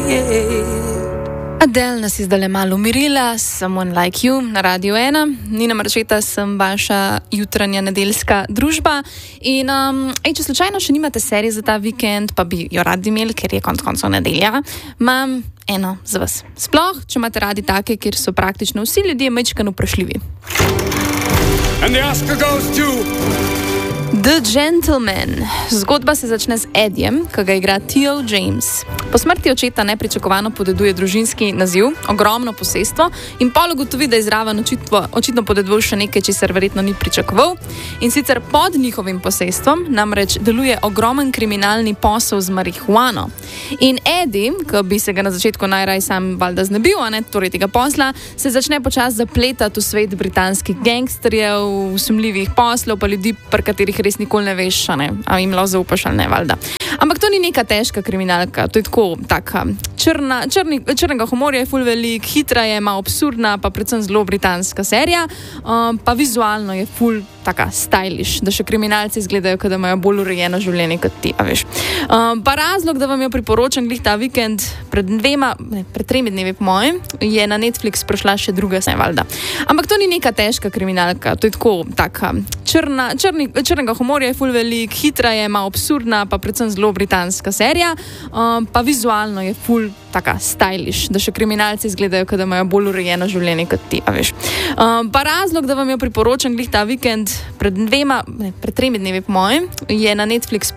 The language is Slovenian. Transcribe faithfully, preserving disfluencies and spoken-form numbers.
Adele nas je zdaj malo umirila, Someone Like You na Radiu ena. Nina Marčeta, sem vaša jutranja nedeljska družba. In um, ej, če slučajno še nimate serije za ta vikend, pa bi jo radi imeli, ker je konec koncev nedelja, imam eno za vas. Sploh, če imate radi take, kjer so praktično vsi ljudje majčkeno vprašljivi. And the Oscar goes to The Gentleman. Zgodba se začne z Ediem, ki ga igra Theo James. Po smrti očeta nepričakovano podeduje družinski naziv, ogromno posestvo in pol ugotovi, da je zraven očitvo, očitno podedoval še nekaj, česar verjetno ni pričakoval. In sicer pod njihovim posestvom namreč deluje ogromen kriminalni posel z marihuano. In Eddie, ki bi se ga na začetku najraj sam valjda znebil, a ne torej tega posla, se začne počasi zapletati v svet britanskih gangsterjev, sumljivih poslov, pa ljudi, pri katerih res nikoli ne veš, a, ne, a jim lahko zaupaš ali ne, valjda. Ampak to ni neka težka kriminalka, to je tako, taka črna, črni, črnega humorja je ful velik, hitra je, malo absurdna, pa predvsem zelo britanska serija, um, pa vizualno je ful taka stylish, da še kriminalci izgledajo, kot da imajo bolj urejeno življenje kot ti, a veš. Um, pa razlog, da vam jo priporočam glih ta vikend, pred dvema, ne, pred tremi dnevi po mojem, je na Netflix prišla še druga serija, valjda. Ampak to ni neka težka kriminalka, to je tako, taka črna, črni, črnega humorja je ful velik, hitra je, malo absurdna, pa predvsem zelo britanska serija, um, pa vizualno je ful taka stylish, da še kriminalci izgledajo, kot da imajo bolj urejeno življenje kot ti, a veš. Um, pa razlog, da vam jo priporočam glih ta vikend, pred dvema, ne, pred tremi dnevi po mojem, je na Netflix